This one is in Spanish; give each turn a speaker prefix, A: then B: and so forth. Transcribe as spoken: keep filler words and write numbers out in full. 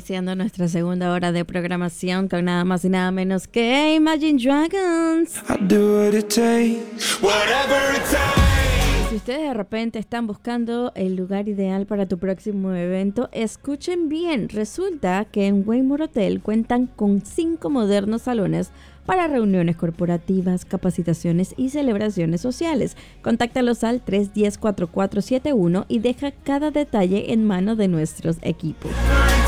A: iniciando nuestra segunda hora de programación con nada más y nada menos que Imagine Dragons.
B: I do what it takes, whatever it takes.
A: Si ustedes de repente están buscando el lugar ideal para tu próximo evento, escuchen bien. Resulta que en Waymore Hotel cuentan con cinco modernos salones para reuniones corporativas, capacitaciones y celebraciones sociales. Contáctalos al tres uno cero, cuatro cuatro siete uno y deja cada detalle en manos de nuestros equipos.